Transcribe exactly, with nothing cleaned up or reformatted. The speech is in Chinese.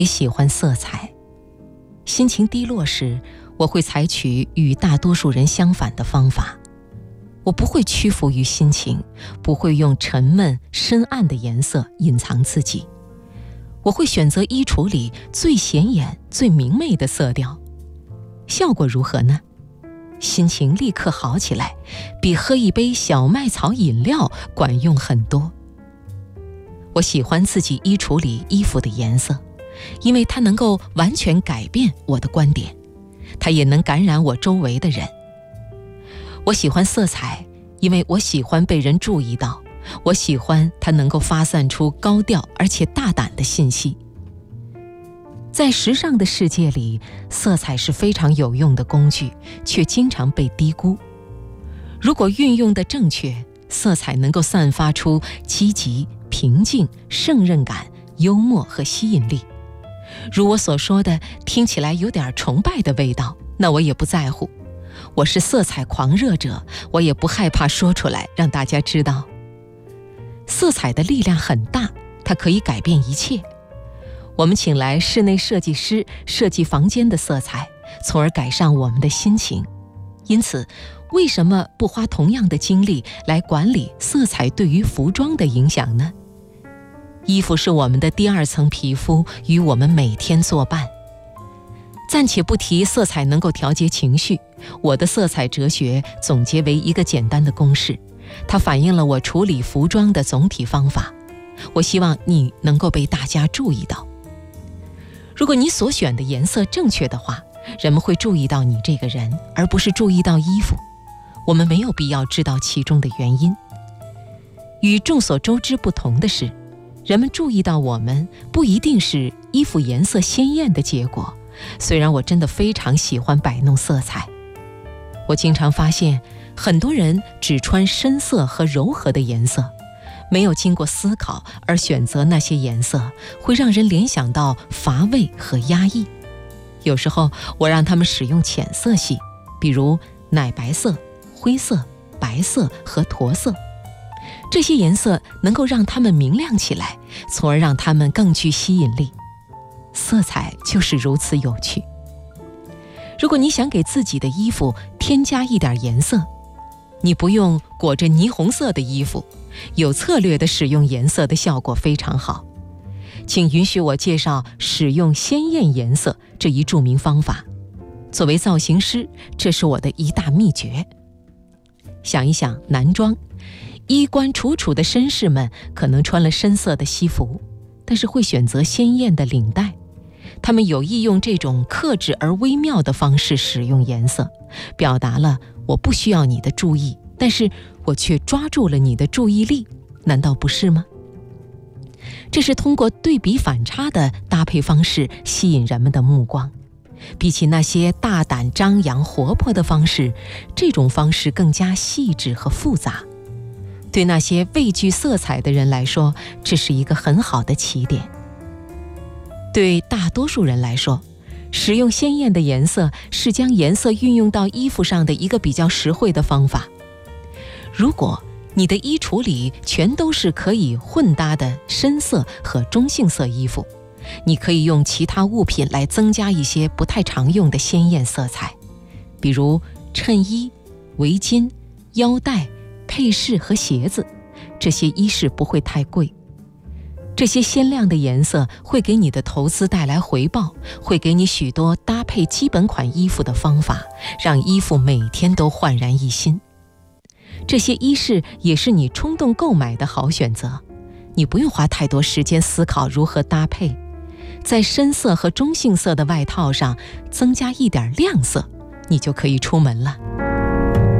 也喜欢色彩。心情低落时，我会采取与大多数人相反的方法。我不会屈服于心情，不会用沉闷深暗的颜色隐藏自己。我会选择衣橱里最显眼最明媚的色调。效果如何呢？心情立刻好起来，比喝一杯小麦草饮料管用很多。我喜欢自己衣橱里衣服的颜色，因为它能够完全改变我的观点，它也能感染我周围的人。我喜欢色彩，因为我喜欢被人注意到，我喜欢它能够发散出高调而且大胆的信息。在时尚的世界里，色彩是非常有用的工具，却经常被低估。如果运用得正确，色彩能够散发出积极、平静、胜任感、幽默和吸引力。如我所说的，听起来有点崇拜的味道，那我也不在乎。我是色彩狂热者，我也不害怕说出来，让大家知道。色彩的力量很大，它可以改变一切。我们请来室内设计师设计房间的色彩，从而改善我们的心情。因此，为什么不花同样的精力来管理色彩对于服装的影响呢？衣服是我们的第二层皮肤，与我们每天作伴。暂且不提色彩能够调节情绪，我的色彩哲学总结为一个简单的公式，它反映了我处理服装的总体方法。我希望你能够被大家注意到。如果你所选的颜色正确的话，人们会注意到你这个人，而不是注意到衣服。我们没有必要知道其中的原因。与众所周知不同的是，人们注意到我们不一定是衣服颜色鲜艳的结果。虽然我真的非常喜欢摆弄色彩，我经常发现很多人只穿深色和柔和的颜色，没有经过思考而选择那些颜色，会让人联想到乏味和压抑。有时候我让他们使用浅色系，比如奶白色、灰色、白色和驼色。这些颜色能够让他们明亮起来，从而让他们更具吸引力。色彩就是如此有趣。如果你想给自己的衣服添加一点颜色，你不用裹着霓虹色的衣服，有策略的使用颜色的效果非常好。请允许我介绍使用鲜艳颜色这一著名方法。作为造型师，这是我的一大秘诀。想一想男装，衣冠楚楚的绅士们可能穿了深色的西服，但是会选择鲜艳的领带。他们有意用这种克制而微妙的方式使用颜色，表达了我不需要你的注意，但是我却抓住了你的注意力，难道不是吗？这是通过对比反差的搭配方式吸引人们的目光。比起那些大胆张扬活泼的方式，这种方式更加细致和复杂。对那些畏惧色彩的人来说，这是一个很好的起点。对大多数人来说，使用鲜艳的颜色是将颜色运用到衣服上的一个比较实惠的方法。如果你的衣橱里全都是可以混搭的深色和中性色衣服，你可以用其他物品来增加一些不太常用的鲜艳色彩，比如衬衣、围巾、腰带、配饰和鞋子，这些衣饰不会太贵。这些鲜亮的颜色会给你的投资带来回报，会给你许多搭配基本款衣服的方法，让衣服每天都焕然一新。这些衣饰也是你冲动购买的好选择，你不用花太多时间思考如何搭配。在深色和中性色的外套上增加一点亮色，你就可以出门了。